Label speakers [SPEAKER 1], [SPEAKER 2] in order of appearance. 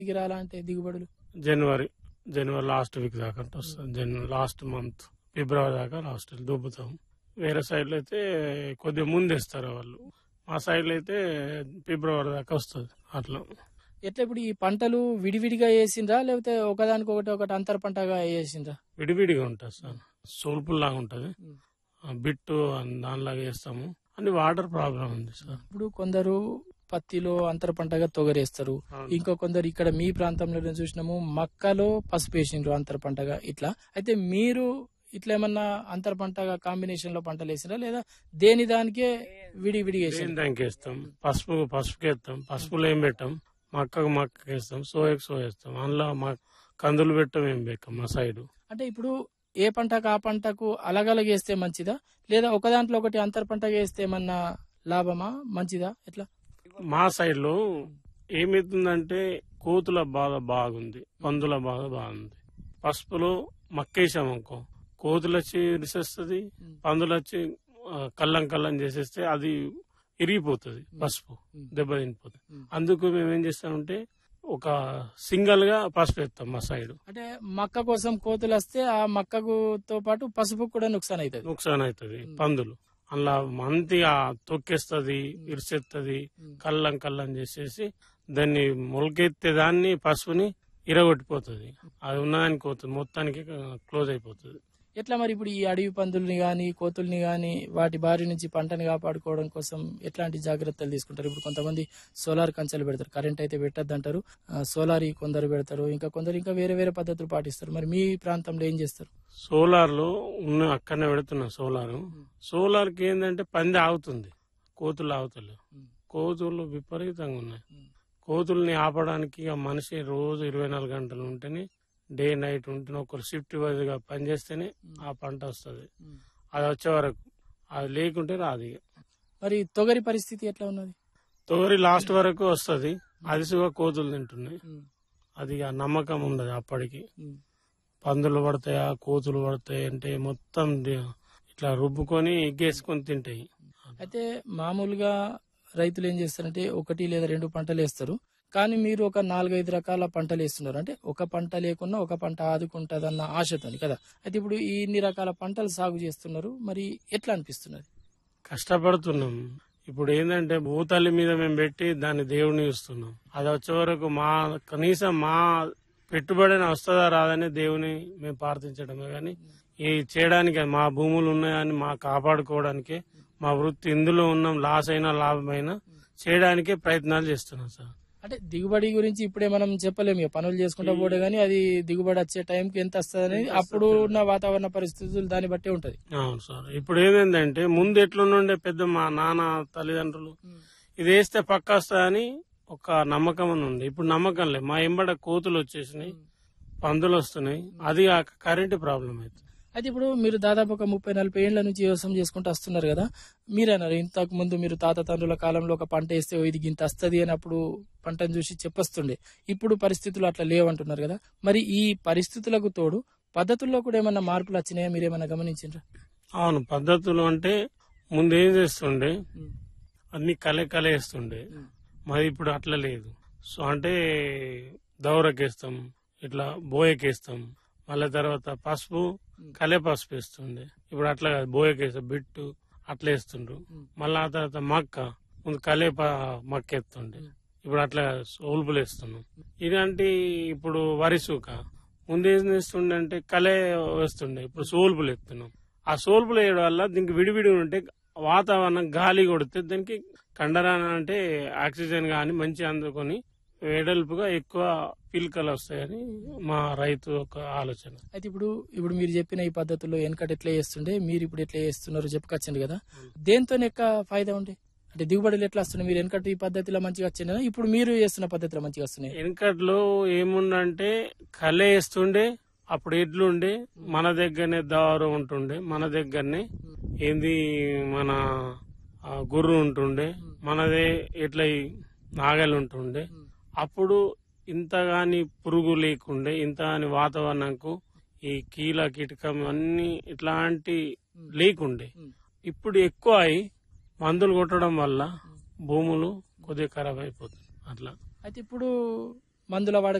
[SPEAKER 1] రాలంటే దిగుబడులు
[SPEAKER 2] జనవరి జనవరి last week దాకా అంటే వస్తుంది. లాస్ట్ మంత్ ఫిబ్రవరి దాకా లాస్ట్ దుబ్బుతాం. వేరే సైడ్లో అయితే కొద్దిగా ముందేస్తారు వాళ్ళు. మా సైడ్లో అయితే ఫిబ్రవరి దాకా వస్తుంది. అట్లా
[SPEAKER 1] ఎట్లా ఇప్పుడు ఈ పంటలు విడివిడిగా వేసిండ్రా లేకపోతే ఒకదానికొకటి ఒకటి అంతర పంటగా వేసిండ్రా?
[SPEAKER 2] విడివిడిగా ఉంటుంది సార్. సోల్పుల్లాగా ఉంటుంది, బిట్టు దానిలాగా వేస్తాము. అన్ని వాటర్ ప్రాబ్లం ఉంది సార్.
[SPEAKER 1] ఇప్పుడు కొందరు పత్తిలో అంతర పంటగా తొగరేస్తారు, ఇంకా కొందరు ఇక్కడ మీ ప్రాంతంలో చూసినాము మక్కలో పసుపు వేసిండ్రు అంతర పంటగా. ఇట్లా అయితే మీరు ఇట్లా ఏమన్నా అంతర పంటగా కాంబినేషన్ లో పంటలు వేసినా లేదా దేని దానికే విడివిడిగా వేసిండ్రు?
[SPEAKER 2] దానికి వేస్తాం. పసుపుకి వేస్తాం. పసుపులో ఏం పెట్టాం, మక్కకు వేస్తాం, సోయకు సో వేస్తాం. అందులో కందులు పెట్టం, ఏం పెట్టాం మా సైడ్.
[SPEAKER 1] అంటే ఇప్పుడు ఏ పంటకు ఆ పంటకు అలగలగ వేస్తే మంచిదా లేదా ఒక దాంట్లో ఒకటి అంతర పంటగా వేస్తే ఏమన్నా లాభమా మంచిదా ఎట్లా?
[SPEAKER 2] మా సైడ్ లో ఏమైతుందంటే కోతుల బాధ బాగుంది, పందుల బాధ బాగుంది. పసుపులో మక్కేసామనుకో కోతులు వచ్చి ఇరిసేస్తుంది, పందులు వచ్చి కల్లం చేసేస్తే అది ఇరిగిపోతుంది, పసుపు దెబ్బతినిపోతుంది. అందుకు మేము ఏం చేస్తామంటే ఒక సింగల్ గా పసుపు వేస్తాం మా సైడ్.
[SPEAKER 1] అంటే మక్క కోసం కోతులు వస్తే ఆ మక్కతో పాటు పసుపు కూడా నుక్సాన్ అవుతుంది.
[SPEAKER 2] పందులు అలా మంతిగా తొక్కేస్తుంది, ఇరిసేస్తుంది, కల్లం చేసేసి దాన్ని మొలకెత్తే దాన్ని పసుపుని ఇరగొట్టిపోతుంది. అది ఉన్నదానికి పోతుంది, మొత్తానికి క్లోజ్ అయిపోతుంది.
[SPEAKER 1] ఎట్లా మరి ఇప్పుడు ఈ అడవి పందుల్ని గాని కోతుల్ని గాని వాటి బారి నుంచి పంటని కాపాడుకోవడం కోసం ఎట్లాంటి జాగ్రత్తలు తీసుకుంటారు? ఇప్పుడు కొంతమంది సోలార్ కంచెలు పెడతారు, కరెంట్ అయితే పెట్టద్దు అంటారు, సోలార్ కొందరు పెడతారు, ఇంకా కొందరు ఇంకా వేరే వేరే పద్ధతులు పాటిస్తారు. మరి మీ ప్రాంతంలో ఏం చేస్తారు?
[SPEAKER 2] సోలార్ లో ఉన్న అక్కడనే పెడుతున్నా సోలార్ కి ఏంటంటే పంది ఆగుతుంది, కోతులు ఆగుతలేవు. కోతులు విపరీతంగా ఉన్నాయి. కోతుల్ని ఆపడానికి మనిషి రోజు 24 గంటలు ఉంటేనే, డే నైట్ ఉంటేనే, ఒకరు షిఫ్ట్ వైజ్ గా పనిచేస్తేనే ఆ పంట వస్తుంది. అది వచ్చే వరకు, అది లేకుంటే రాదు.
[SPEAKER 1] మరి తొగరి పరిస్థితి ఎట్లా ఉన్నది?
[SPEAKER 2] తొగరి లాస్ట్ వరకు వస్తుంది, అదిసుగా కోతులు తింటున్నాయి. అది నమ్మకం ఉండదు. అప్పటికి పందులు పడతాయా కోతులు పడతాయి అంటే మొత్తం ఇట్లా రుబ్బుకొని ఎగ్గేసుకొని తింటాయి.
[SPEAKER 1] అయితే మామూలుగా రైతులు ఏం చేస్తారంటే 1 లేదా 2 పంటలు వేస్తారు, కానీ మీరు ఒక 4-5 రకాల పంటలు వేస్తున్నారు. అంటే ఒక పంట లేకున్నా ఒక పంట ఆదుకుంటదన్న ఆశతోని కదా. అయితే ఇప్పుడు ఇన్ని రకాల పంటలు సాగు చేస్తున్నారు, మరి ఎట్లా అనిపిస్తున్నది?
[SPEAKER 2] కష్టపడుతున్నాం. ఇప్పుడు ఏంటంటే భూతల్లి మీద మేము పెట్టి దాన్ని దేవుడిని చూస్తున్నాం. అది వచ్చే వరకు కనీసం మా పెట్టుబడిని వస్తుందా రాదని దేవుని మేము ప్రార్థించడమే కానీ ఈ చేయడానికి మా భూములు ఉన్నాయని మా కాపాడుకోవడానికే మా వృత్తి ఇందులో ఉన్నాం, లాస్ అయినా లాభమైనా చేయడానికే ప్రయత్నాలు చేస్తున్నాం సార్.
[SPEAKER 1] అంటే దిగుబడి గురించి ఇప్పుడే మనం చెప్పలేము, పనులు చేసుకుంటా పోతే గానీ అది దిగుబడి వచ్చే టైంకి ఎంత వస్తుంది అప్పుడు ఉన్న వాతావరణ పరిస్థితులు దాన్ని బట్టే ఉంటది.
[SPEAKER 2] అవును సార్. ఇప్పుడు ఏమైందంటే ముందు ఎట్లుండే పెద్ద మా నాన్న తల్లిదండ్రులు ఇది వేస్తే పక్క వస్తుందని ఒక నమ్మకం అని ఉంది. ఇప్పుడు నమ్మకం లేదు. మా ఎంబడ కోతులు వచ్చేసినాయి, పందులు వస్తున్నాయి, అది కరెంట్ ప్రాబ్లం అవుతుంది.
[SPEAKER 1] అయితే ఇప్పుడు మీరు దాదాపు ఒక 30-40 ఏళ్ల నుంచి వ్యవసాయం చేసుకుంటూ వస్తున్నారు కదా. మీరన్నారు ఇంతకు ముందు మీరు తాత తండ్రుల కాలంలో ఒక పంట వేస్తే ఇది గింత వస్తుంది అని అప్పుడు పంటను చూసి చెప్పొస్తుండే. ఇప్పుడు పరిస్థితులు అట్లా లేవంటున్నారు కదా. మరి ఈ పరిస్థితులకు తోడు పద్ధతుల్లో కూడా ఏమన్నా మార్పులు వచ్చినాయా, మీరేమన్నా గమనించారా?
[SPEAKER 2] అవును, పద్ధతులు అంటే ముందు ఏం చేస్తుండే అన్ని కలేస్తుండే, మరి ఇప్పుడు అట్లా లేదు. సో అంటే దౌరకేస్తాం, ఇట్లా బోయకేస్తాం, మళ్ళీ తర్వాత పసుపు పసుపు వేస్తుండే. ఇప్పుడు అట్లా కాదు, బోయకేస్తాం, బిట్టు అట్లా వేస్తుండ్రు. మళ్ళీ ఆ తర్వాత ముందు మక్క ఎత్తుండే, ఇప్పుడు అట్లా సోల్పులు వేస్తున్నాం. ఇలాంటి ఇప్పుడు వరి సూక ముందు ఏం చేస్తుండే అంటే వేస్తుండే, ఇప్పుడు సోల్పులు ఎత్తున్నాం. ఆ సోల్పులు వేయడం వల్ల దీనికి విడివిడి ఉంటే వాతావరణం గాలి కొడితే దానికి కండరాన అంటే ఆక్సిజన్ గాని మంచి అందుకొని వెడల్పుగా ఎక్కువ పిలకలు వస్తాయని మా రైతు ఒక ఆలోచన.
[SPEAKER 1] అయితే ఇప్పుడు మీరు చెప్పిన ఈ పద్ధతుల్లో వెనకటి ఎట్లా చేస్తుండే, మీరు ఇప్పుడు ఎట్లా చేస్తున్నారు చెప్పుకొచ్చండి కదా. దేంతో ఎక్కువ ఫాయిదా ఉండే అంటే దిగుబడులు ఎట్లా వస్తున్నాయి? మీరు వెనకటి ఈ పద్ధతిలో మంచిగా వచ్చిండే, ఇప్పుడు మీరు చేస్తున్న పద్ధతిలో మంచిగా వస్తున్నాయి?
[SPEAKER 2] వెనకట్లో ఏముందంటే కలే వేస్తుండే, అప్పుడు ఎడ్లుండే, మన దగ్గరనే దారు ఉంటుండే, మన దగ్గరనే ఏంది మన గుర్రు ఉంటుండే, మనదే ఎట్లా నాగలు ఉంటుండే. అప్పుడు ఇంతగాని పురుగు లేకుండే, ఇంతగాని వాతావరణంకు ఈ కీటకం అన్ని ఇట్లాంటి లేకుండే. ఇప్పుడు ఎక్కువ అయి మందులు కొట్టడం వల్ల భూములు కొద్దిగా ఖరాబ్ అయిపోతుంది అట్లా.
[SPEAKER 1] అయితే ఇప్పుడు మందుల వాడకం